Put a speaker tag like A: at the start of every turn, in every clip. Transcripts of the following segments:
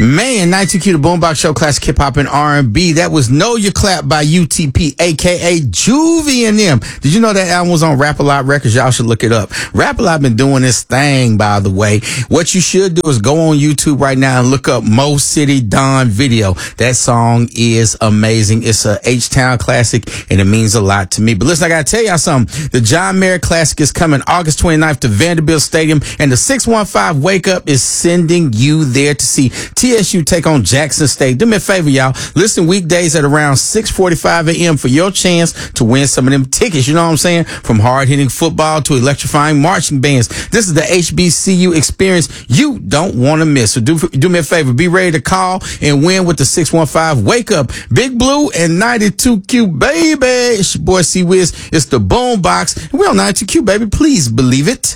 A: Man, 92Q, the Boombox Show, classic hip hop and R&B. That was Know Your Clap by UTP, aka Juvie and them. Did you know that album was on Rap-A-Lot Records? Y'all should look it up. Rap-A-Lot been doing this thing, by the way. What you should do is go on YouTube right now and look up Mo City Don video. That song is amazing. It's a H-Town classic, and it means a lot to me. But listen, I gotta tell y'all something. The John Mayer Classic is coming August 29th to Vanderbilt Stadium, and the 615 Wake Up is sending you there to see TSU take on Jackson State. Do me a favor, y'all. Listen weekdays at around 6:45 a.m. for your chance to win some of them tickets. You know what I'm saying? From hard-hitting football to electrifying marching bands. This is the HBCU experience you don't want to miss. So do me a favor. Be ready to call and win with the 615 Wake Up. Big Blue and 92Q, baby. It's your boy C-Wiz. It's the Boombox. We're on 92Q, baby. Please believe it.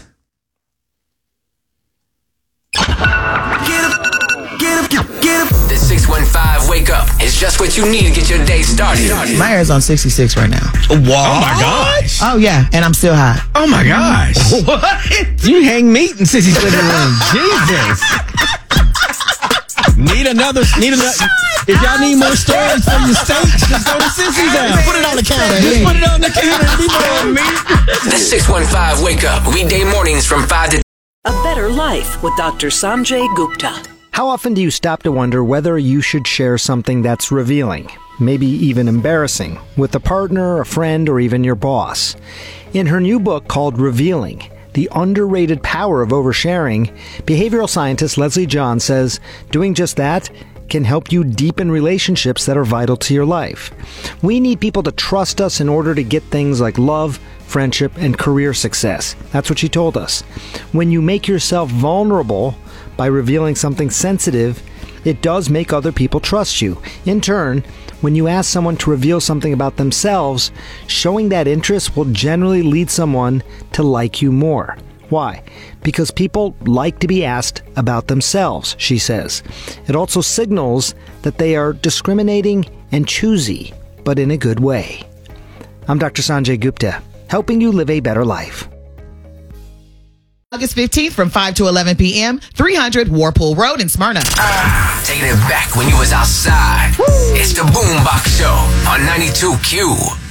B: The 615 Wake Up is just what you need to get your day started.
C: My hair is on 66 right now.
D: What? Oh my gosh.
C: Oh yeah, and I'm still hot.
D: Oh my gosh. What? You hang meat in Sissy's living room. Jesus. Need another. If y'all need more stories from the States, just go to Sissy's house.
C: Put it on the counter.
D: Just put it on the counter and be more meat.
B: The 615 Wake Up, weekday mornings from 5 to
E: A Better Life with Dr. Sanjay Gupta.
F: How often do you stop to wonder whether you should share something that's revealing, maybe even embarrassing, with a partner, a friend, or even your boss? In her new book called Revealing, The Underrated Power of Oversharing, behavioral scientist Leslie John says doing just that can help you deepen relationships that are vital to your life. We need people to trust us in order to get things like love, friendship, and career success. That's what she told us. When you make yourself vulnerable by revealing something sensitive, it does make other people trust you. In turn, when you ask someone to reveal something about themselves, showing that interest will generally lead someone to like you more. Why? Because people like to be asked about themselves, she says. It also signals that they are discriminating and choosy, but in a good way. I'm Dr. Sanjay Gupta, helping you live a better life.
C: August 15th from 5 to 11 p.m., 300 Warpool Road in Smyrna.
B: taking it back when you was outside. Woo. It's the Boombox Show on 92Q.